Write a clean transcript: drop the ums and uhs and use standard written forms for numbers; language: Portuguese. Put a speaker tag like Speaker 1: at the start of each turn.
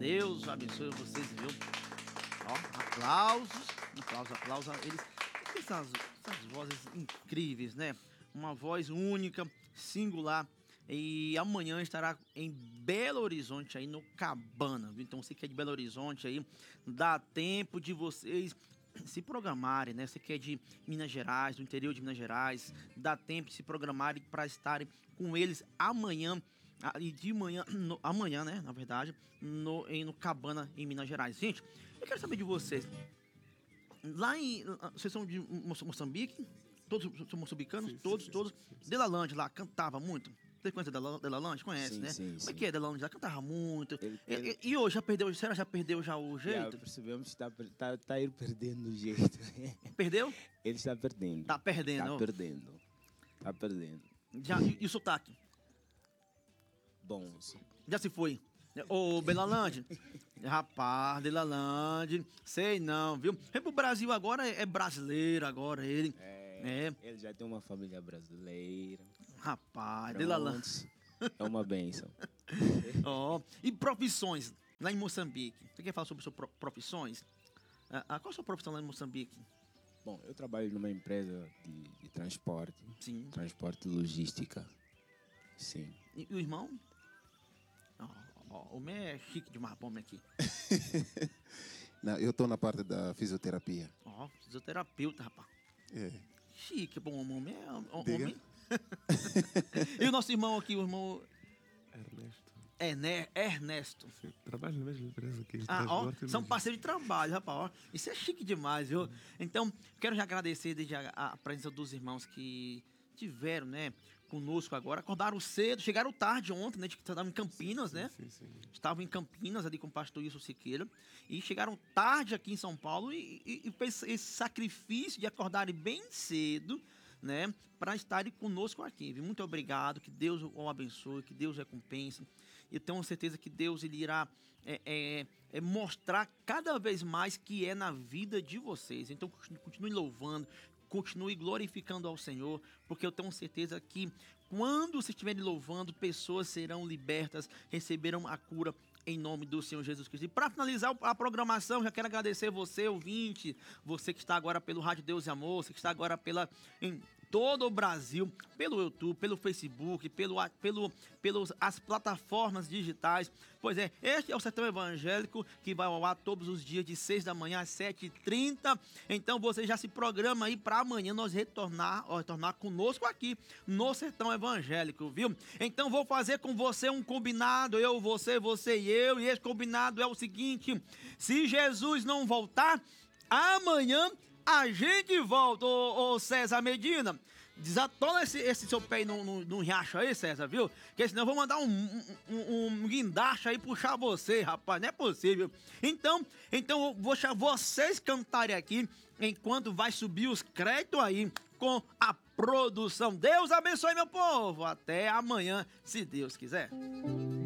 Speaker 1: Deus abençoe vocês, viu? Ó, aplausos. Eles têm essas vozes incríveis, né? Uma voz única, singular. E amanhã estará em Belo Horizonte, aí no Cabana, viu? Então você que é de Belo Horizonte aí, dá tempo de vocês se programarem, né? Você que é de Minas Gerais, do interior de Minas Gerais, dá tempo de se programarem para estarem com eles amanhã. E de manhã, amanhã, né, na verdade, no Cabana, em Minas Gerais. Gente, eu quero saber de vocês. Vocês são de Moçambique? Todos são moçambicanos?
Speaker 2: Sim,
Speaker 1: todos.
Speaker 2: sim.
Speaker 1: Delalande lá cantava muito. Você conhece Delalande? Conhece,
Speaker 2: Sim,
Speaker 1: né?
Speaker 2: sim,
Speaker 1: Como é que é Delalande lá? Cantava muito.
Speaker 2: Ele-
Speaker 1: E hoje já perdeu, será que já perdeu já o
Speaker 2: Já
Speaker 1: jeito?
Speaker 2: percebemos que está ir perdendo o jeito.
Speaker 1: Perdeu?
Speaker 2: Ele está perdendo.
Speaker 1: Tá perdendo.
Speaker 2: Está perdendo.
Speaker 1: E o sotaque?
Speaker 2: Bom, sim.
Speaker 1: Já se foi. Ô, Belalande. Rapaz, Delalande. Sei não, viu? Vem pro Brasil agora, é brasileiro agora ele.
Speaker 2: Ele já tem uma família brasileira.
Speaker 1: Rapaz,
Speaker 2: Pronto.
Speaker 1: Delalande.
Speaker 2: É uma bênção.
Speaker 1: Ó, e profissões lá em Moçambique? Você quer falar sobre suas profissões? Qual a sua profissão lá em Moçambique?
Speaker 2: Bom, eu trabalho numa empresa de transporte.
Speaker 1: Sim.
Speaker 2: Transporte e logística. Sim.
Speaker 1: E o irmão? O meu é chique demais, bom aqui.
Speaker 3: Não, eu estou na parte da fisioterapia.
Speaker 1: Ó, fisioterapeuta, rapaz.
Speaker 3: É.
Speaker 1: Chique, bom, homem.
Speaker 3: Diga.
Speaker 1: Homem. E o nosso irmão aqui, o irmão
Speaker 4: Ernesto.
Speaker 1: Ernesto.
Speaker 4: Sim, trabalho na mesma empresa aqui.
Speaker 1: São parceiros de trabalho, rapaz. Ó. Isso é chique demais, viu? Então, quero já agradecer desde a presença dos irmãos que tiveram, né, conosco agora. Acordaram cedo, chegaram tarde ontem, né? Estavam em Campinas, né?
Speaker 4: Sim.
Speaker 1: Estavam em Campinas, ali com o pastor Wilson Siqueira. E chegaram tarde aqui em São Paulo e fez esse sacrifício de acordarem bem cedo, né? Para estarem conosco aqui. Viu? Muito obrigado, que Deus o abençoe, que Deus recompense. E tenho certeza que Deus ele irá mostrar cada vez mais que é na vida de vocês. Então, continue louvando, continue glorificando ao Senhor, porque eu tenho certeza que quando vocês estiverem louvando, pessoas serão libertas, receberão a cura em nome do Senhor Jesus Cristo. E para finalizar a programação, já quero agradecer você, ouvinte, você que está agora pelo Rádio Deus e Amor, você que está agora em todo o Brasil, pelo YouTube, pelo Facebook, pelas plataformas digitais. Pois é, este é o Sertão Evangélico, que vai ao ar todos os dias de 6 da manhã às 7h30. Então você já se programa aí para amanhã nós retornar conosco aqui no Sertão Evangélico, viu? Então vou fazer com você um combinado, você e eu, e esse combinado é o seguinte: se Jesus não voltar, amanhã a gente volta, ô César Medina. Desatola esse seu pé aí no riacho aí, César, viu? Porque senão eu vou mandar um guindaste aí puxar você, rapaz. Não é possível. Então eu vou deixar vocês cantarem aqui enquanto vai subir os créditos aí com a produção. Deus abençoe, meu povo. Até amanhã, se Deus quiser.